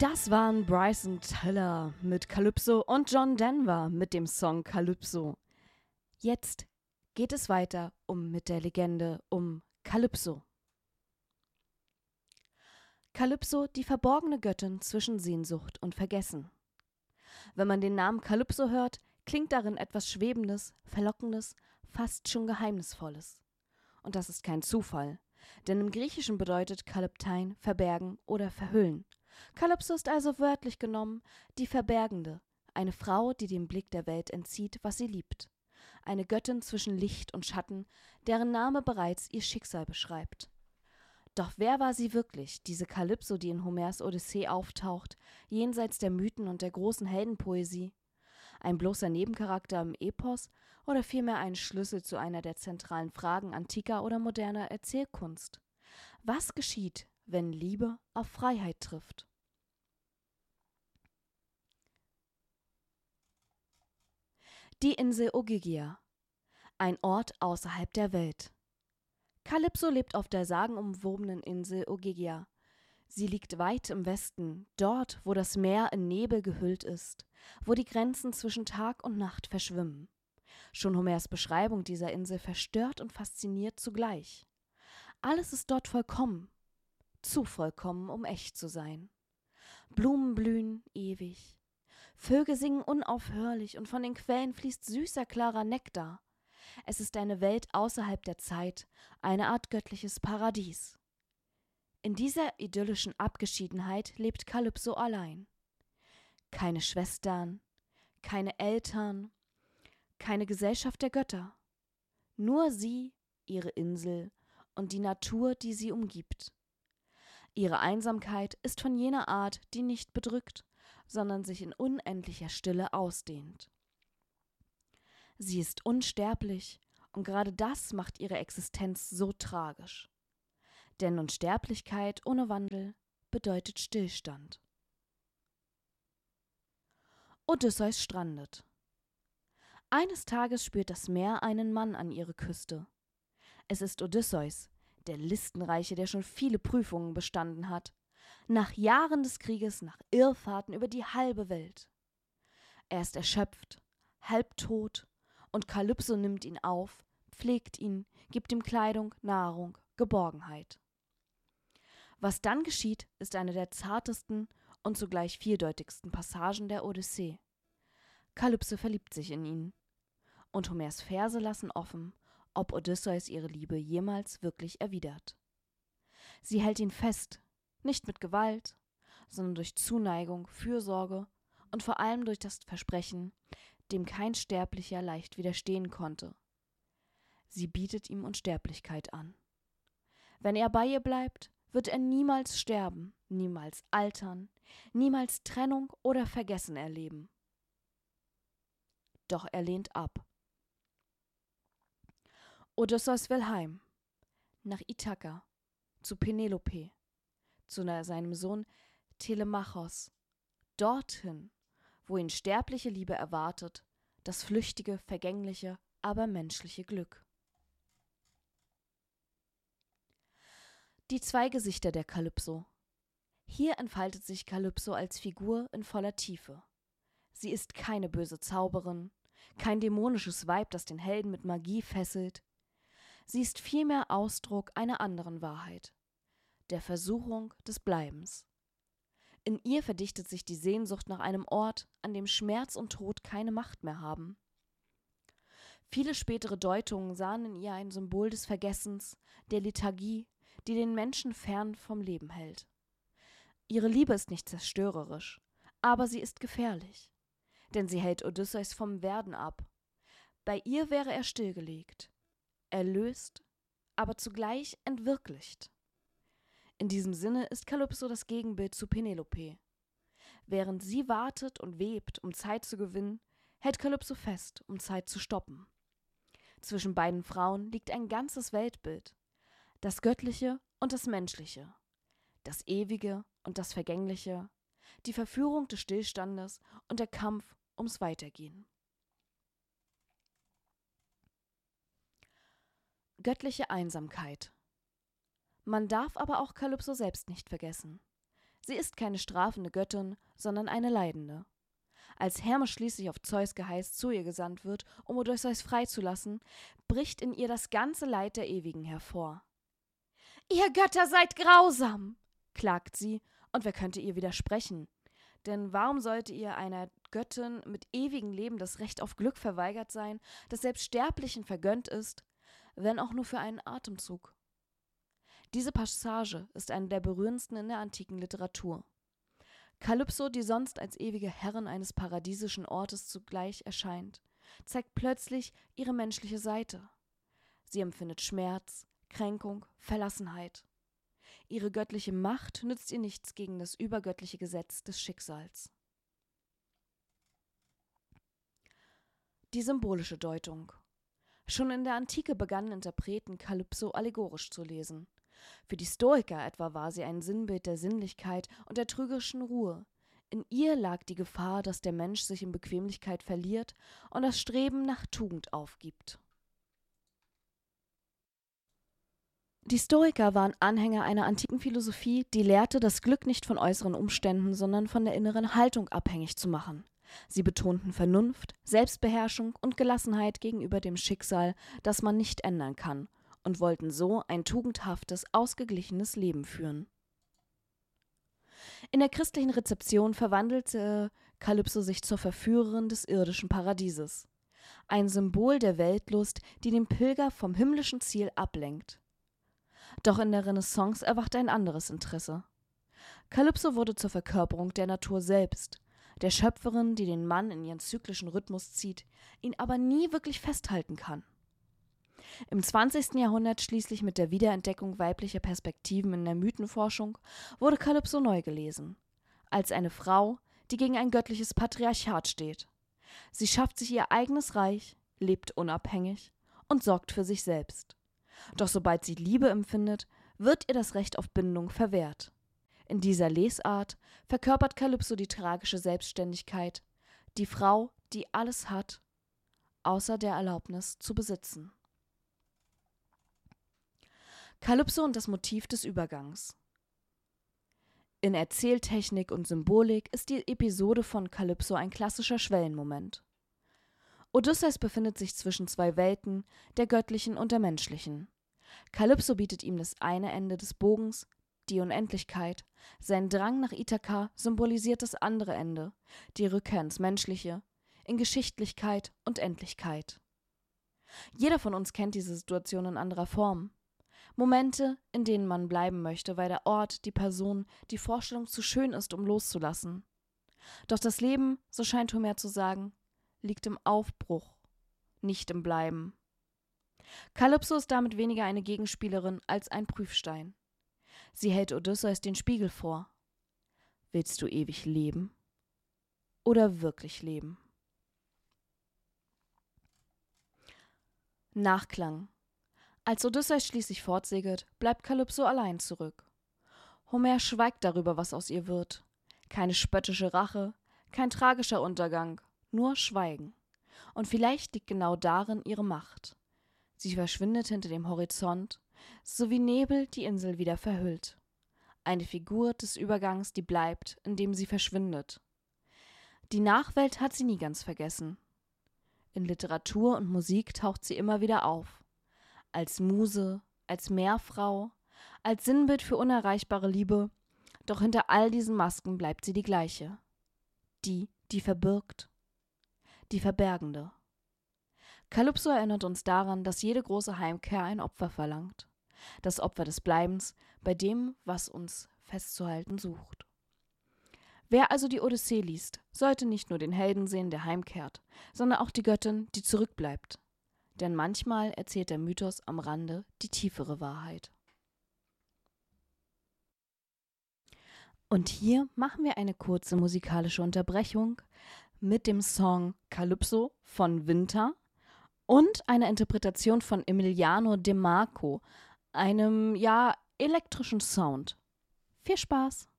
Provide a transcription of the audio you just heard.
Das waren Bryson Tiller mit Calypso und John Denver mit dem Song Calypso. Jetzt geht es weiter mit der Legende um Calypso. Calypso, die verborgene Göttin zwischen Sehnsucht und Vergessen. Wenn man den Namen Calypso hört, klingt darin etwas Schwebendes, Verlockendes, fast schon Geheimnisvolles. Und das ist kein Zufall, denn im Griechischen bedeutet Kalyptein verbergen oder verhüllen. Calypso ist also wörtlich genommen die Verbergende, eine Frau, die dem Blick der Welt entzieht, was sie liebt. Eine Göttin zwischen Licht und Schatten, deren Name bereits ihr Schicksal beschreibt. Doch wer war sie wirklich, diese Calypso, die in Homers Odyssee auftaucht, jenseits der Mythen und der großen Heldenpoesie? Ein bloßer Nebencharakter im Epos oder vielmehr ein Schlüssel zu einer der zentralen Fragen antiker oder moderner Erzählkunst? Was geschieht, wenn Liebe auf Freiheit trifft? Die Insel Ogygia, ein Ort außerhalb der Welt. Calypso lebt auf der sagenumwobenen Insel Ogygia. Sie liegt weit im Westen, dort, wo das Meer in Nebel gehüllt ist, wo die Grenzen zwischen Tag und Nacht verschwimmen. Schon Homers Beschreibung dieser Insel verstört und fasziniert zugleich. Alles ist dort vollkommen, zu vollkommen, um echt zu sein. Blumen blühen ewig, Vögel singen unaufhörlich und von den Quellen fließt süßer, klarer Nektar. Es ist eine Welt außerhalb der Zeit, eine Art göttliches Paradies. In dieser idyllischen Abgeschiedenheit lebt Calypso allein. Keine Schwestern, keine Eltern, keine Gesellschaft der Götter. Nur sie, ihre Insel und die Natur, die sie umgibt. Ihre Einsamkeit ist von jener Art, die nicht bedrückt, sondern sich in unendlicher Stille ausdehnt. Sie ist unsterblich und gerade das macht ihre Existenz so tragisch. Denn Unsterblichkeit ohne Wandel bedeutet Stillstand. Odysseus strandet. Eines Tages spürt das Meer einen Mann an ihre Küste. Es ist Odysseus, der Listenreiche, der schon viele Prüfungen bestanden hat. Nach Jahren des Krieges, nach Irrfahrten über die halbe Welt. Er ist erschöpft, halbtot, und Calypso nimmt ihn auf, pflegt ihn, gibt ihm Kleidung, Nahrung, Geborgenheit. Was dann geschieht, ist eine der zartesten und zugleich vieldeutigsten Passagen der Odyssee. Calypso verliebt sich in ihn. Und Homers Verse lassen offen, ob Odysseus ihre Liebe jemals wirklich erwidert. Sie hält ihn fest, nicht mit Gewalt, sondern durch Zuneigung, Fürsorge und vor allem durch das Versprechen, dem kein Sterblicher leicht widerstehen konnte. Sie bietet ihm Unsterblichkeit an. Wenn er bei ihr bleibt, wird er niemals sterben, niemals altern, niemals Trennung oder Vergessen erleben. Doch er lehnt ab. Odysseus will heim, nach Ithaka, zu Penelope, zu seinem Sohn Telemachos, dorthin, wo ihn sterbliche Liebe erwartet, das flüchtige, vergängliche, aber menschliche Glück. Die zwei Gesichter der Calypso. Hier entfaltet sich Calypso als Figur in voller Tiefe. Sie ist keine böse Zauberin, kein dämonisches Weib, das den Helden mit Magie fesselt. Sie ist vielmehr Ausdruck einer anderen Wahrheit, der Versuchung des Bleibens. In ihr verdichtet sich die Sehnsucht nach einem Ort, an dem Schmerz und Tod keine Macht mehr haben. Viele spätere Deutungen sahen in ihr ein Symbol des Vergessens, der Lethargie, die den Menschen fern vom Leben hält. Ihre Liebe ist nicht zerstörerisch, aber sie ist gefährlich, denn sie hält Odysseus vom Werden ab. Bei ihr wäre er stillgelegt, erlöst, aber zugleich entwirklicht. In diesem Sinne ist Calypso das Gegenbild zu Penelope. Während sie wartet und webt, um Zeit zu gewinnen, hält Calypso fest, um Zeit zu stoppen. Zwischen beiden Frauen liegt ein ganzes Weltbild, das Göttliche und das Menschliche, das Ewige und das Vergängliche, die Verführung des Stillstandes und der Kampf ums Weitergehen. Göttliche Einsamkeit. Man darf aber auch Calypso selbst nicht vergessen. Sie ist keine strafende Göttin, sondern eine leidende. Als Hermes schließlich auf Zeus Geheiß zu ihr gesandt wird, um Odysseus freizulassen, bricht in ihr das ganze Leid der Ewigen hervor. »Ihr Götter seid grausam«, klagt sie, und wer könnte ihr widersprechen? Denn warum sollte ihr einer Göttin mit ewigem Leben das Recht auf Glück verweigert sein, das selbst Sterblichen vergönnt ist, wenn auch nur für einen Atemzug? Diese Passage ist eine der berührendsten in der antiken Literatur. Kalypso, die sonst als ewige Herrin eines paradiesischen Ortes zugleich erscheint, zeigt plötzlich ihre menschliche Seite. Sie empfindet Schmerz, Kränkung, Verlassenheit. Ihre göttliche Macht nützt ihr nichts gegen das übergöttliche Gesetz des Schicksals. Die symbolische Deutung. Schon in der Antike begannen Interpreten, Kalypso allegorisch zu lesen. Für die Stoiker etwa war sie ein Sinnbild der Sinnlichkeit und der trügerischen Ruhe. In ihr lag die Gefahr, dass der Mensch sich in Bequemlichkeit verliert und das Streben nach Tugend aufgibt. Die Stoiker waren Anhänger einer antiken Philosophie, die lehrte, das Glück nicht von äußeren Umständen, sondern von der inneren Haltung abhängig zu machen. Sie betonten Vernunft, Selbstbeherrschung und Gelassenheit gegenüber dem Schicksal, das man nicht ändern kann, und wollten so ein tugendhaftes, ausgeglichenes Leben führen. In der christlichen Rezeption verwandelte Kalypso sich zur Verführerin des irdischen Paradieses. Ein Symbol der Weltlust, die den Pilger vom himmlischen Ziel ablenkt. Doch in der Renaissance erwachte ein anderes Interesse. Kalypso wurde zur Verkörperung der Natur selbst, der Schöpferin, die den Mann in ihren zyklischen Rhythmus zieht, ihn aber nie wirklich festhalten kann. Im 20. Jahrhundert, schließlich mit der Wiederentdeckung weiblicher Perspektiven in der Mythenforschung, wurde Kalypso neu gelesen. Als eine Frau, die gegen ein göttliches Patriarchat steht. Sie schafft sich ihr eigenes Reich, lebt unabhängig und sorgt für sich selbst. Doch sobald sie Liebe empfindet, wird ihr das Recht auf Bindung verwehrt. In dieser Lesart verkörpert Kalypso die tragische Selbstständigkeit, die Frau, die alles hat, außer der Erlaubnis zu besitzen. Kalypso und das Motiv des Übergangs. In Erzähltechnik und Symbolik ist die Episode von Kalypso ein klassischer Schwellenmoment. Odysseus befindet sich zwischen zwei Welten, der göttlichen und der menschlichen. Kalypso bietet ihm das eine Ende des Bogens, die Unendlichkeit. Sein Drang nach Ithaka symbolisiert das andere Ende, die Rückkehr ins Menschliche, in Geschichtlichkeit und Endlichkeit. Jeder von uns kennt diese Situation in anderer Form. Momente, in denen man bleiben möchte, weil der Ort, die Person, die Vorstellung zu schön ist, um loszulassen. Doch das Leben, so scheint Homer zu sagen, liegt im Aufbruch, nicht im Bleiben. Kalypso ist damit weniger eine Gegenspielerin als ein Prüfstein. Sie hält Odysseus den Spiegel vor. Willst du ewig leben oder wirklich leben? Nachklang. Als Odysseus schließlich fortsegelt, bleibt Kalypso allein zurück. Homer schweigt darüber, was aus ihr wird. Keine spöttische Rache, kein tragischer Untergang, nur Schweigen. Und vielleicht liegt genau darin ihre Macht. Sie verschwindet hinter dem Horizont, so wie Nebel die Insel wieder verhüllt. Eine Figur des Übergangs, die bleibt, indem sie verschwindet. Die Nachwelt hat sie nie ganz vergessen. In Literatur und Musik taucht sie immer wieder auf. Als Muse, als Meerfrau, als Sinnbild für unerreichbare Liebe, doch hinter all diesen Masken bleibt sie die gleiche. Die, die verbirgt, die Verbergende. Kalypso erinnert uns daran, dass jede große Heimkehr ein Opfer verlangt. Das Opfer des Bleibens bei dem, was uns festzuhalten sucht. Wer also die Odyssee liest, sollte nicht nur den Helden sehen, der heimkehrt, sondern auch die Göttin, die zurückbleibt. Denn manchmal erzählt der Mythos am Rande die tiefere Wahrheit. Und hier machen wir eine kurze musikalische Unterbrechung mit dem Song Calypso von Winter und einer Interpretation von Emiliano De Marco, einem, elektrischen Sound. Viel Spaß!